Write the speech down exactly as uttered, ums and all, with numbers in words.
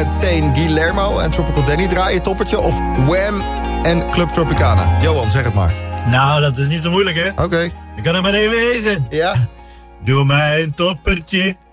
meteen Guillermo en Tropical Danny draaien, toppertje? Of Wham en Club Tropicana? Johan, zeg het maar. Nou, dat is niet zo moeilijk, hè? Oké. Okay. Ik kan er maar even wezen. Ja. Doe mij een toppertje.